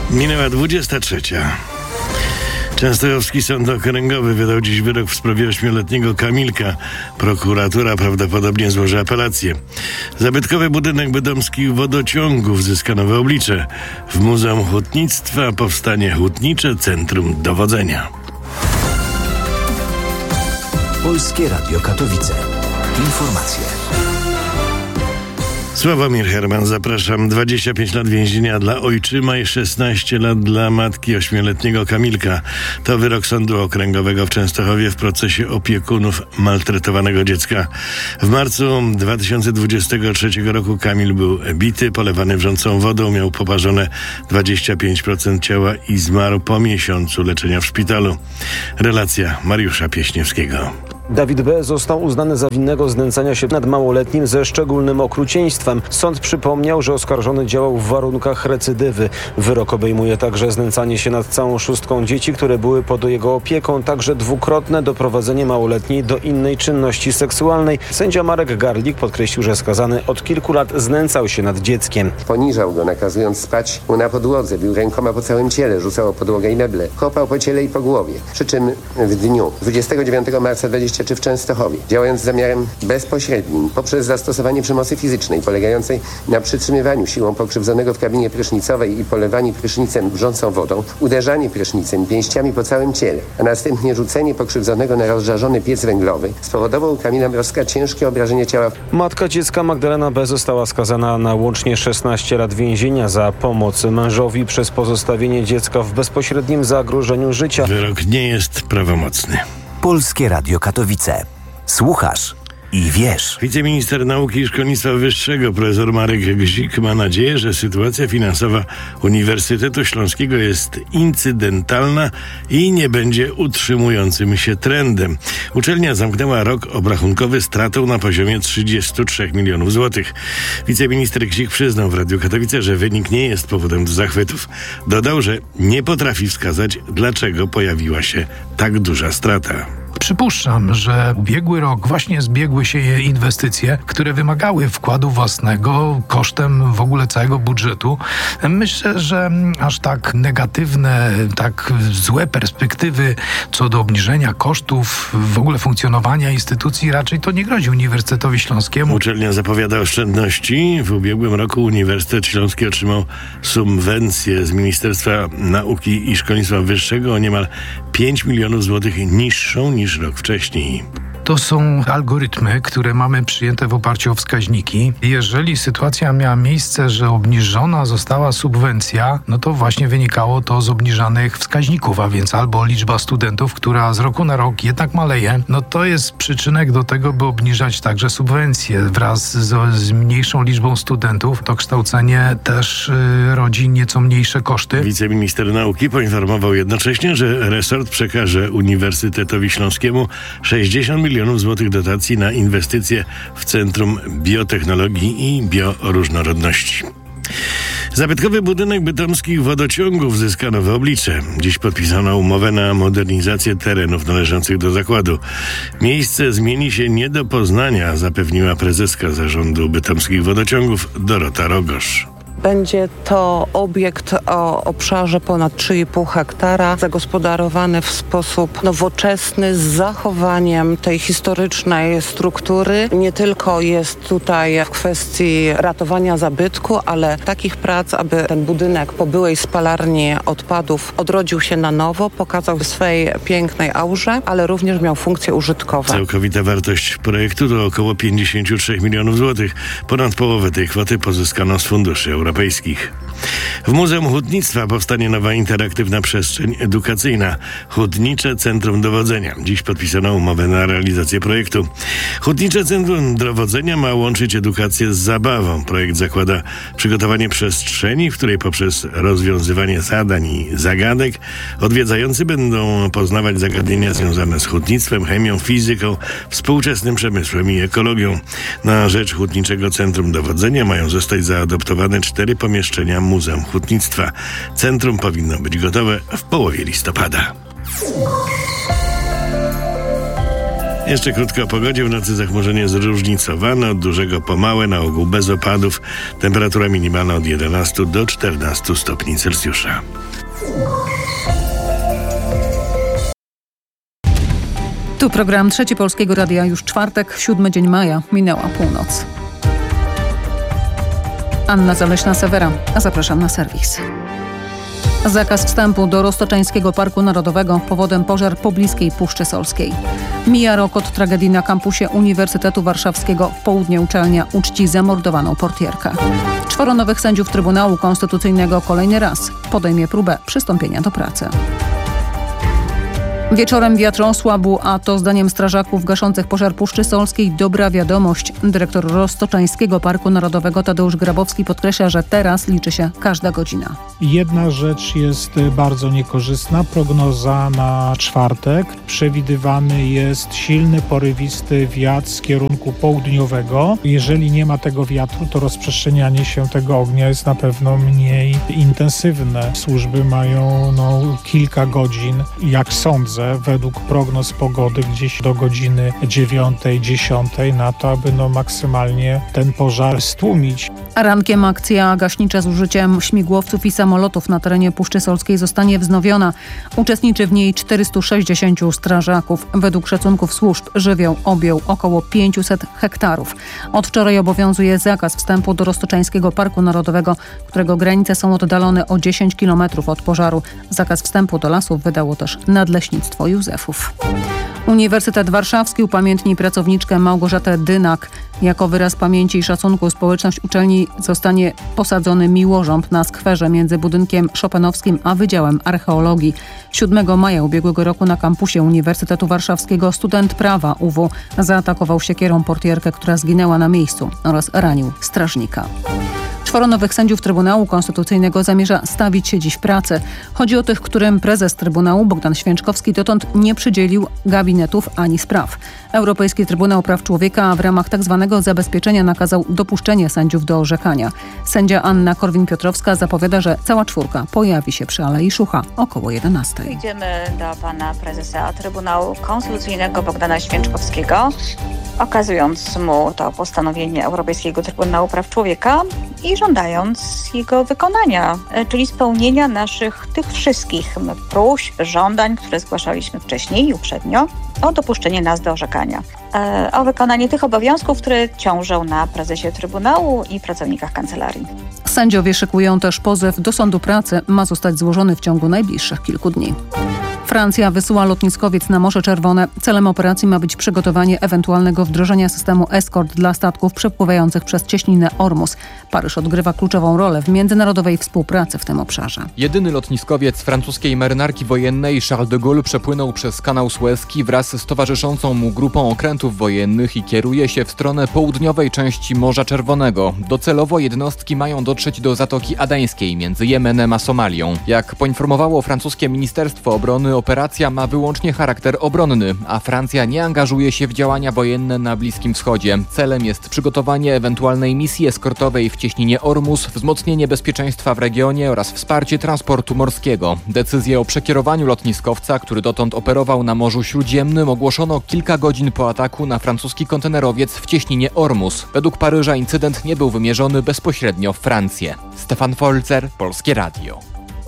Minęła 23. Częstochowski Sąd Okręgowy wydał dziś wyrok w sprawie 8-letniego Kamilka. Prokuratura prawdopodobnie złoży apelację. Zabytkowy budynek bytomskich wodociągów zyska nowe oblicze. W Muzeum Hutnictwa powstanie Hutnicze Centrum Dowodzenia. Polskie Radio Katowice. Informacje. Sławomir Herman, zapraszam. 25 lat więzienia dla ojczyma i 16 lat dla matki 8-letniego Kamilka. To wyrok Sądu Okręgowego w Częstochowie w procesie opiekunów maltretowanego dziecka. W marcu 2023 roku Kamil był bity, polewany wrzącą wodą, miał poparzone 25% ciała i zmarł po miesiącu leczenia w szpitalu. Relacja Mariusza Pieśniewskiego. Dawid B. został uznany za winnego znęcania się nad małoletnim ze szczególnym okrucieństwem. Sąd przypomniał, że oskarżony działał w warunkach recydywy. Wyrok obejmuje także znęcanie się nad całą szóstką dzieci, które były pod jego opieką, także dwukrotne doprowadzenie małoletniej do innej czynności seksualnej. Sędzia Marek Garlik podkreślił, że skazany od kilku lat znęcał się nad dzieckiem. Poniżał go, nakazując spać mu na podłodze, bił rękoma po całym ciele, rzucał o podłogę i meble, kopał po ciele i po głowie. Przy czym w dniu 29 marca 23 w Częstochowie, działając z zamiarem bezpośrednim, poprzez zastosowanie przemocy fizycznej polegającej na przytrzymywaniu siłą pokrzywdzonego w kabinie prysznicowej i polewaniu prysznicem wrzącą wodą, uderzanie prysznicem pięściami po całym ciele, a następnie rzucenie pokrzywdzonego na rozżarzony piec węglowy, spowodował u Kamila Mrozka ciężkie obrażenie ciała. Matka dziecka Magdalena B. została skazana na łącznie 16 lat więzienia za pomoc mężowi przez pozostawienie dziecka w bezpośrednim zagrożeniu życia. Wyrok nie jest prawomocny. Polskie Radio Katowice. Słuchasz i wiesz. Wiceminister Nauki i Szkolnictwa Wyższego profesor Marek Gzik ma nadzieję, że sytuacja finansowa Uniwersytetu Śląskiego jest incydentalna i nie będzie utrzymującym się trendem. Uczelnia zamknęła rok obrachunkowy stratą na poziomie 33 milionów złotych. Wiceminister Gzik przyznał w Radiu Katowice, że wynik nie jest powodem do zachwytów. Dodał, że nie potrafi wskazać, dlaczego pojawiła się tak duża strata. Przypuszczam, że ubiegły rok właśnie zbiegły się inwestycje, które wymagały wkładu własnego kosztem w ogóle całego budżetu. Myślę, że aż tak negatywne, tak złe perspektywy co do obniżenia kosztów w ogóle funkcjonowania instytucji raczej to nie grozi Uniwersytetowi Śląskiemu. Uczelnia zapowiada oszczędności. W ubiegłym roku Uniwersytet Śląski otrzymał subwencję z Ministerstwa Nauki i Szkolnictwa Wyższego o niemal 5 milionów złotych niższą niż rok wcześniej. To są algorytmy, które mamy przyjęte w oparciu o wskaźniki. Jeżeli sytuacja miała miejsce, że obniżona została subwencja, no to właśnie wynikało to z obniżanych wskaźników, a więc albo liczba studentów, która z roku na rok jednak maleje, no to jest przyczynek do tego, by obniżać także subwencje. Wraz z mniejszą liczbą studentów to kształcenie też rodzi nieco mniejsze koszty. Wiceminister Nauki poinformował jednocześnie, że resort przekaże Uniwersytetowi Śląskiemu 60 milionów złotych dotacji na inwestycje w Centrum Biotechnologii i Bioróżnorodności. Zabytkowy budynek bytomskich wodociągów zyska nowe oblicze. Dziś podpisano umowę na modernizację terenów należących do zakładu. Miejsce zmieni się nie do poznania, zapewniła prezeska zarządu bytomskich wodociągów Dorota Rogosz. Będzie to obiekt o obszarze ponad 3,5 hektara, zagospodarowany w sposób nowoczesny, z zachowaniem tej historycznej struktury. Nie tylko jest tutaj w kwestii ratowania zabytku, ale takich prac, aby ten budynek po byłej spalarni odpadów odrodził się na nowo, pokazał w swej pięknej aurze, ale również miał funkcję użytkową. Całkowita wartość projektu to około 53 milionów złotych. Ponad połowę tej kwoty pozyskano z funduszy europejskich. W Muzeum Hutnictwa powstanie nowa interaktywna przestrzeń edukacyjna. Hutnicze Centrum Dowodzenia. Dziś podpisano umowę na realizację projektu. Hutnicze Centrum Dowodzenia ma łączyć edukację z zabawą. Projekt zakłada przygotowanie przestrzeni, w której poprzez rozwiązywanie zadań i zagadek odwiedzający będą poznawać zagadnienia związane z hutnictwem, chemią, fizyką, współczesnym przemysłem i ekologią. Na rzecz Hutniczego Centrum Dowodzenia mają zostać zaadoptowane 4 pomieszczenia Muzeum Hutnictwa. Centrum powinno być gotowe w połowie listopada. Jeszcze krótko o pogodzie. W nocy zachmurzenie zróżnicowane, od dużego po małe, na ogół bez opadów. Temperatura minimalna od 11 do 14 stopni Celsjusza. Tu program Trzeci Polskiego Radia. Już czwartek, 7 dzień maja. Minęła północ. Anna Zaleśna-Sewera, a zapraszam na serwis. Zakaz wstępu do Roztoczańskiego Parku Narodowego powodem pożar pobliskiej Puszczy Solskiej. Mija rok od tragedii na kampusie Uniwersytetu Warszawskiego. W południe uczelnia uczci zamordowaną portierkę. 4 nowych sędziów Trybunału Konstytucyjnego kolejny raz podejmie próbę przystąpienia do pracy. Wieczorem wiatr osłabł, a to zdaniem strażaków gaszących pożar Puszczy Solskiej dobra wiadomość. Dyrektor Roztoczańskiego Parku Narodowego Tadeusz Grabowski podkreśla, że teraz liczy się każda godzina. Jedna rzecz jest bardzo niekorzystna. Prognoza na czwartek. Przewidywany jest silny, porywisty wiatr z kierunku południowego. Jeżeli nie ma tego wiatru, to rozprzestrzenianie się tego ognia jest na pewno mniej intensywne. Służby mają kilka godzin, jak sądzę, według prognoz pogody gdzieś do godziny 9-10 na to, aby maksymalnie ten pożar stłumić. Rankiem akcja gaśnicza z użyciem śmigłowców i samolotów na terenie Puszczy Solskiej zostanie wznowiona. Uczestniczy w niej 460 strażaków. Według szacunków służb żywioł objął około 500 hektarów. Od wczoraj obowiązuje zakaz wstępu do Roztoczańskiego Parku Narodowego, którego granice są oddalone o 10 km od pożaru. Zakaz wstępu do lasów wydało też Nadleśnictwo Józefów. Uniwersytet Warszawski upamiętni pracowniczkę Małgorzatę Dynak. Jako wyraz pamięci i szacunku społeczność uczelni zostanie posadzony miłożąb na skwerze między budynkiem Chopinowskim a Wydziałem Archeologii. 7 maja ubiegłego roku na kampusie Uniwersytetu Warszawskiego student prawa UW zaatakował siekierą portierkę, która zginęła na miejscu oraz ranił strażnika. 4 nowych sędziów Trybunału Konstytucyjnego zamierza stawić się dziś w pracy. Chodzi o tych, którym prezes Trybunału Bogdan Święczkowski dotąd nie przydzielił gabinetów ani spraw. Europejski Trybunał Praw Człowieka w ramach tzw. zabezpieczenia nakazał dopuszczenie sędziów do orzekania. Sędzia Anna Korwin-Piotrowska zapowiada, że cała czwórka pojawi się przy Alei Szucha około 11. Idziemy do pana prezesa Trybunału Konstytucyjnego Bogdana Święczkowskiego, okazując mu to postanowienie Europejskiego Trybunału Praw Człowieka i żądając jego wykonania, czyli spełnienia naszych tych wszystkich próśb, żądań, które zgłaszaliśmy wcześniej i uprzednio, o dopuszczenie nas do orzekania, o wykonanie tych obowiązków, które ciążą na prezesie Trybunału i pracownikach kancelarii. Sędziowie szykują też pozew do Sądu Pracy. Ma zostać złożony w ciągu najbliższych kilku dni. Francja wysyła lotniskowiec na Morze Czerwone. Celem operacji ma być przygotowanie ewentualnego wdrożenia systemu Escort dla statków przepływających przez cieśninę Ormus. Paryż odgrywa kluczową rolę w międzynarodowej współpracy w tym obszarze. Jedyny lotniskowiec francuskiej marynarki wojennej Charles de Gaulle przepłynął przez kanał Suezki wraz z towarzyszącą mu grupą okrętów wojennych i kieruje się w stronę południowej części Morza Czerwonego. Docelowo jednostki mają dotrzeć do Zatoki Adeńskiej między Jemenem a Somalią. Jak poinformowało francuskie Ministerstwo Obrony, operacja ma wyłącznie charakter obronny, a Francja nie angażuje się w działania wojenne na Bliskim Wschodzie. Celem jest przygotowanie ewentualnej misji eskortowej w cieśninie Ormus, wzmocnienie bezpieczeństwa w regionie oraz wsparcie transportu morskiego. Decyzję o przekierowaniu lotniskowca, który dotąd operował na Morzu Śródziemnym, ogłoszono kilka godzin po ataku na francuski kontenerowiec w cieśninie Ormus. Według Paryża incydent nie był wymierzony bezpośrednio w Francję. Stefan Folzer, Polskie Radio.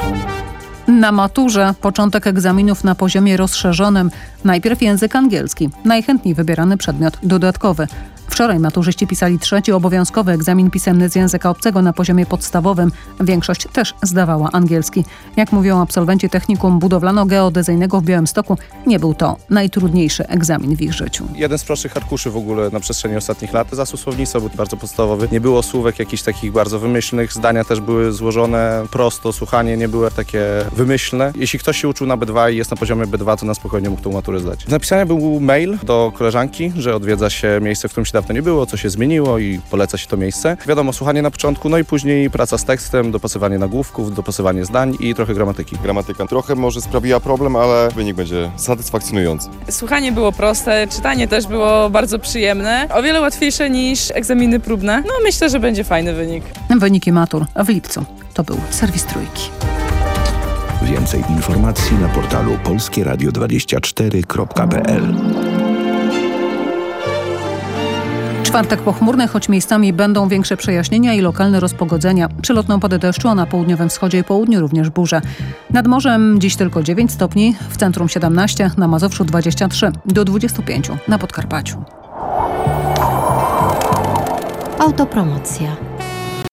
Na maturze początek egzaminów na poziomie rozszerzonym. Najpierw język angielski, najchętniej wybierany przedmiot dodatkowy. Wczoraj maturzyści pisali 3. obowiązkowy egzamin pisemny z języka obcego na poziomie podstawowym. Większość też zdawała angielski. Jak mówią absolwenci technikum budowlano-geodezyjnego w Białymstoku, nie był to najtrudniejszy egzamin w ich życiu. Jeden z prostszych arkuszy w ogóle na przestrzeni ostatnich lat. Zasób słownictwa był bardzo podstawowy. Nie było słówek jakichś takich bardzo wymyślnych. Zdania też były złożone prosto, słuchanie nie było takie wymyślne. Jeśli ktoś się uczył na B2 i jest na poziomie B2, to na spokojnie mógł tą maturę zdać. W napisaniu był mail do koleżanki, że odwiedza się miejsce, w którym się dawno nie było, co się zmieniło i poleca się to miejsce. Wiadomo, słuchanie na początku, no i później praca z tekstem, dopasowanie nagłówków, dopasowanie zdań i trochę gramatyki. Gramatyka trochę może sprawiła problem, ale wynik będzie satysfakcjonujący. Słuchanie było proste, czytanie też było bardzo przyjemne, o wiele łatwiejsze niż egzaminy próbne. No myślę, że będzie fajny wynik. Wyniki matur w lipcu. To był serwis Trójki. Więcej informacji na portalu polskieradio24.pl. Czwartek pochmurny, choć miejscami będą większe przejaśnienia i lokalne rozpogodzenia. Przelotne opady deszczu, a na południowym wschodzie i południu również burze. Nad morzem dziś tylko 9 stopni, w centrum 17, na Mazowszu 23, do 25 na Podkarpaciu. Autopromocja.